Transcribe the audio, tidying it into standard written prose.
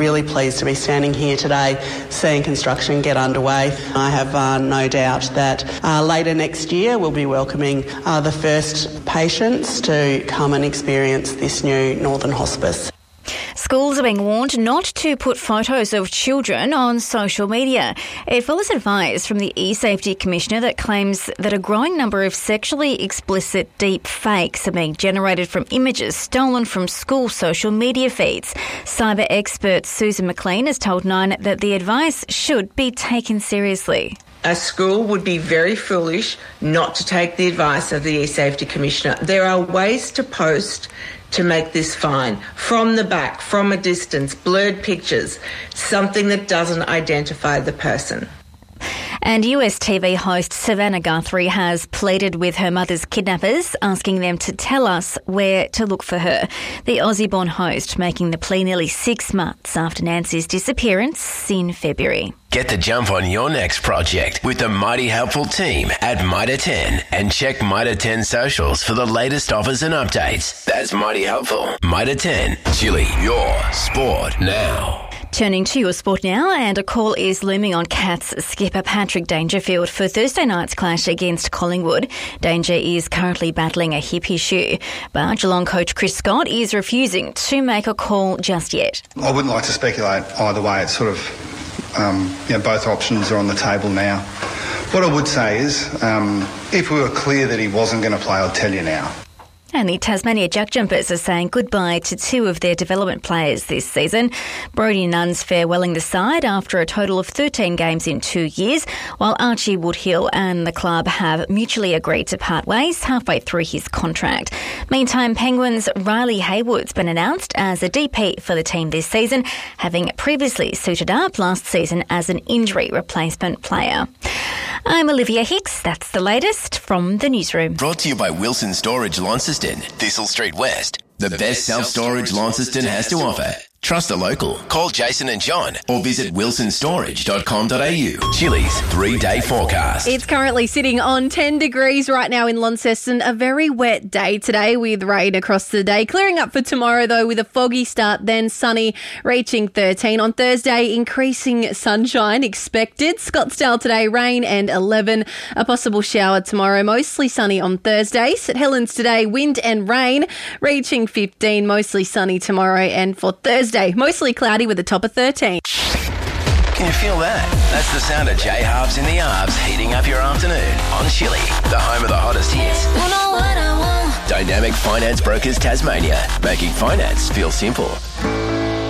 really pleased to be standing here today seeing construction get underway. I have no doubt that later next year we'll be welcoming the first patients to come and experience this new Northern Hospice. Schools are being warned not to put photos of children on social media. It follows advice from the eSafety Commissioner that claims that a growing number of sexually explicit deep fakes are being generated from images stolen from school social media feeds. Cyber expert Susan McLean has told Nine that the advice should be taken seriously. A school would be very foolish not to take the advice of the eSafety Commissioner. There are ways to post to make this fine. From the back, from a distance, blurred pictures, something that doesn't identify the person. And US TV host Savannah Guthrie has pleaded with her mother's kidnappers, asking them to tell us where to look for her. The Aussie-born host making the plea nearly 6 months after Nancy's disappearance in February. Get the jump on your next project with the Mighty Helpful team at Mitre 10 and check Mitre 10 socials for the latest offers and updates. That's Mighty Helpful. Mitre 10, Chili, your sport now. Turning to your sport now, and a call is looming on Cats skipper Patrick Dangerfield for Thursday night's clash against Collingwood. Danger is currently battling a hip issue, but Geelong coach Chris Scott is refusing to make a call just yet. I wouldn't like to speculate either way. It's sort of, both options are on the table now. What I would say is, if we were clear that he wasn't going to play, I'd tell you now. And the Tasmania Jack Jumpers are saying goodbye to 2 of their development players this season. Brodie Nunn's farewelling the side after a total of 13 games in 2 years, while Archie Woodhill and the club have mutually agreed to part ways halfway through his contract. Meantime, Penguins' Riley Hayward's been announced as a DP for the team this season, having previously suited up last season as an injury replacement player. I'm Olivia Hicks. That's the latest from the newsroom. Brought to you by Wilson Storage Launceston, Thistle Street West. The best self-storage Launceston has to offer. Trust a local. Call Jason and John or visit wilsonstorage.com.au. Chili's 3-day forecast. It's currently sitting on 10 degrees right now in Launceston. A very wet day today with rain across the day. Clearing up for tomorrow though with a foggy start, then sunny, reaching 13. On Thursday, increasing sunshine expected. Scottsdale today, rain and 11. A possible shower tomorrow, mostly sunny on Thursday. St Helens today, wind and rain, reaching 15. Mostly sunny tomorrow, and for Thursday, mostly cloudy with a top of 13. Can you feel that? That's the sound of J-Harbs in the Arbs heating up your afternoon on Chili, the home of the hottest hits. You know what I want. Dynamic Finance Brokers Tasmania, making finance feel simple.